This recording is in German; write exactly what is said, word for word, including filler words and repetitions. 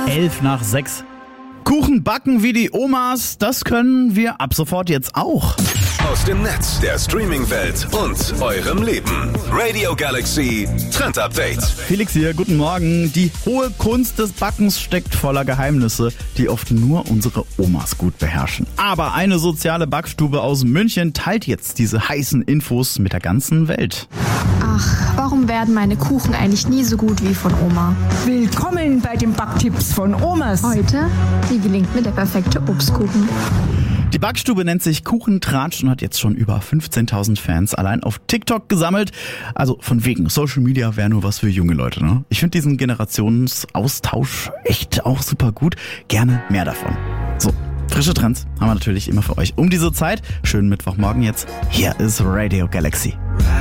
Elf nach sechs. Kuchen backen wie die Omas, das können wir ab sofort jetzt auch. Aus dem Netz, der Streaming-Welt und eurem Leben. Radio Galaxy Trend Update. Felix hier, guten Morgen. Die hohe Kunst des Backens steckt voller Geheimnisse, die oft nur unsere Omas gut beherrschen. Aber eine soziale Backstube aus München teilt jetzt diese heißen Infos mit der ganzen Welt. Ach, warum werden meine Kuchen eigentlich nie so gut wie von Oma? Willkommen bei den Backtipps von Omas. Heute, wie gelingt mir der perfekte Obstkuchen? Die Backstube nennt sich Kuchentratsch und hat jetzt schon über fünfzehntausend Fans allein auf TikTok gesammelt. Also von wegen, Social Media wäre nur was für junge Leute, ne? Ich finde diesen Generationsaustausch echt auch super gut. Gerne mehr davon. So, frische Trends haben wir natürlich immer für euch um diese Zeit. Schönen Mittwochmorgen jetzt. Hier ist Radio Galaxy.